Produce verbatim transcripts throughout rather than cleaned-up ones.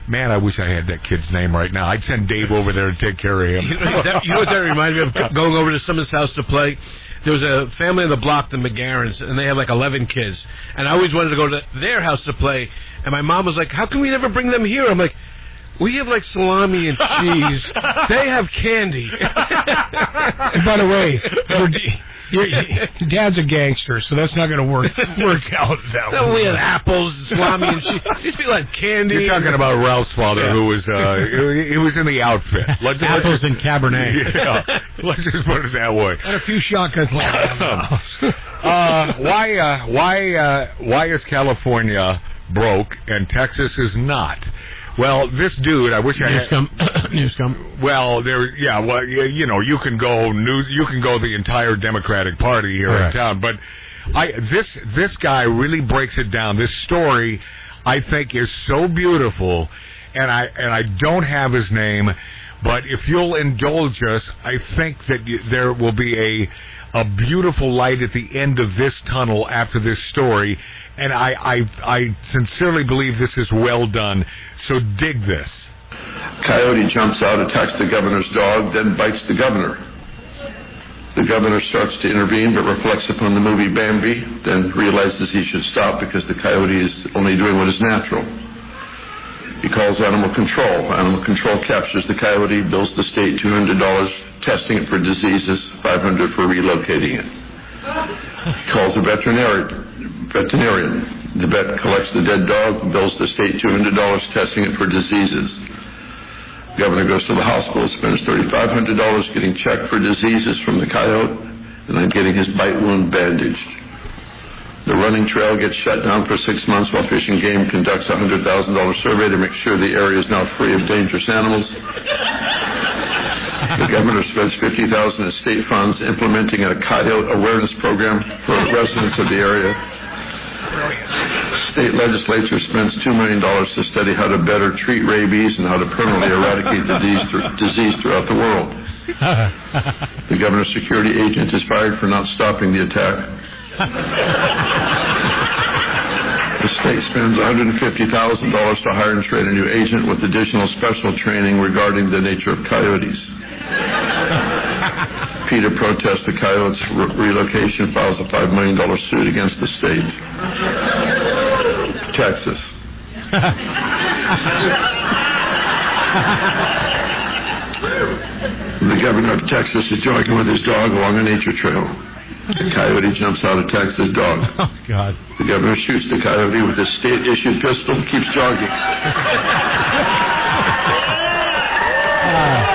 Man, I wish I had that kid's name right now. I'd send Dave over there to take care of him. You know, that, you know what that reminded me of? Going over to someone's house to play. There was a family on the block, the McGarrens, and they have like eleven kids. And I always wanted to go to their house to play. And my mom was like, how can we never bring them here? I'm like, we have like salami and cheese. They have candy. And by the way, your, your Dad's a gangster, so that's not going to work work out that so way. We had apples, salami, and cheese. These people had candy. You're talking about Ralph's father, yeah. who was uh, he, he was in the outfit. Let's, apples let's, and Cabernet. Yeah, let's just put it that way. And a few shotguns. uh, why uh, why uh, why is California broke and Texas is not? Well, this dude, I wish I had. Newscom. Newscom. Well, there, yeah, well, you, you know, you can go news, you can go the entire Democratic Party here right. in town, but I this this guy really breaks it down. This story, I think, is so beautiful, and I and I don't have his name, but if you'll indulge us, I think that you, there will be a a beautiful light at the end of this tunnel after this story. And I, I, I sincerely believe this is well done. So dig this. Coyote jumps out, attacks the governor's dog, then bites the governor. The governor starts to intervene, but reflects upon the movie Bambi, then realizes he should stop because the coyote is only doing what is natural. He calls animal control. Animal control captures the coyote, bills the state two hundred dollars, testing it for diseases, five hundred dollars for relocating it. He calls a veterinarian. veterinarian. The vet collects the dead dog, bills the state two hundred dollars, testing it for diseases. The governor goes to the hospital, spends three thousand five hundred dollars getting checked for diseases from the coyote, and then getting his bite wound bandaged. The running trail gets shut down for six months while Fish and Game conducts a one hundred thousand dollars survey to make sure the area is now free of dangerous animals. The governor spends fifty thousand dollars in state funds implementing a coyote awareness program for residents of the area. State legislature spends two million dollars to study how to better treat rabies and how to permanently eradicate the disease, th- disease throughout the world. The governor's security agent is fired for not stopping the attack. The state spends one hundred fifty thousand dollars to hire and train a new agent with additional special training regarding the nature of coyotes. PETA protests the coyotes' re- relocation, files a five million dollars suit against the state. Texas. The governor of Texas is jogging with his dog along a nature trail. The coyote jumps out, attacks his dog. Oh, God. The governor shoots the coyote with his state-issued pistol and keeps jogging. uh.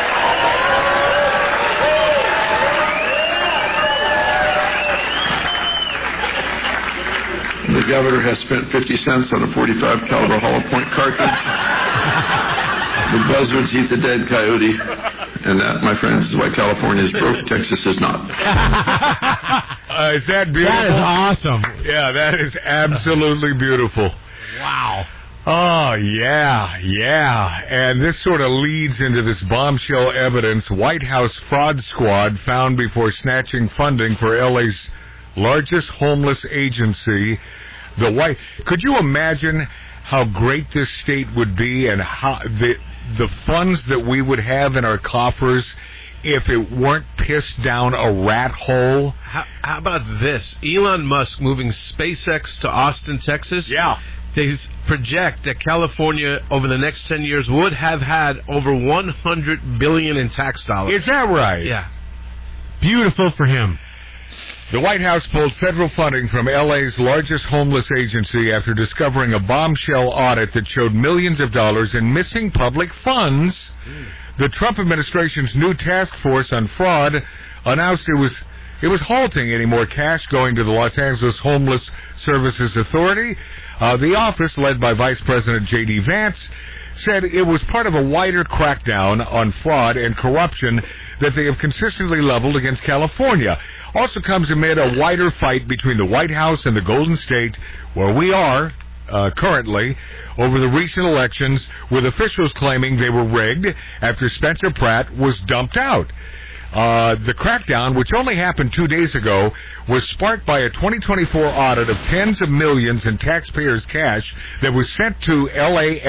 The governor has spent fifty cents on a forty-five caliber hollow point cartridge. The buzzards eat the dead coyote. And that, my friends, is why California is broke, Texas is not. uh, is that beautiful? That is awesome. Yeah, that is absolutely beautiful. Wow. Oh, yeah, yeah. And this sort of leads into this bombshell evidence. White House fraud squad found before snatching funding for L A's largest homeless agency. The White. Could you imagine how great this state would be and how the the funds that we would have in our coffers if it weren't pissed down a rat hole? How, how about this? Elon Musk moving SpaceX to Austin, Texas? Yeah. They project that California over the next ten years would have had over one hundred billion dollars in tax dollars. Is that right? Yeah. Beautiful for him. The White House pulled federal funding from L A's largest homeless agency after discovering a bombshell audit that showed millions of dollars in missing public funds. Mm. The Trump administration's new task force on fraud announced it was it was halting any more cash going to the Los Angeles Homeless Services Authority. Uh, the office, led by Vice President J D. Vance, said it was part of a wider crackdown on fraud and corruption that they have consistently leveled against California. Also comes amid a wider fight between the White House and the Golden State, where we are uh, currently, over the recent elections, with officials claiming they were rigged after Spencer Pratt was dumped out. Uh, the crackdown, which only happened two days ago, was sparked by a twenty twenty-four audit of tens of millions in taxpayers' cash that was sent to L A